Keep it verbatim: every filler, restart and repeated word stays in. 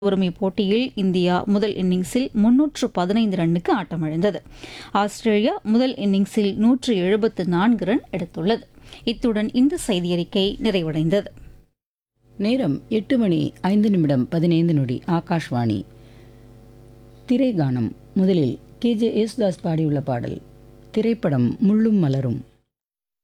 வரும் இப்போட்டியில் இந்தியா முதல் இன்னிங்ஸில் முன்னூற்று பதினைந்து ரன்னுக்கு ஆட்டமிழந்தது. ஆஸ்திரேலியா முதல் இன்னிங்ஸில் நூற்று எழுபத்து நான்கு ரன் எடுத்துள்ளது. இத்துடன் இந்த செய்தியறிக்கை நிறைவடைந்தது. நேரம் எட்டு மணி ஐந்து நிமிடம் பதினைந்து நொடி. ஆகாஷ்வாணி. திரைகானம். முதலில் கே ஜே யேசுதாஸ் பாடியுள்ள பாடல். திரைப்படம் முள்ளும் மலரும்.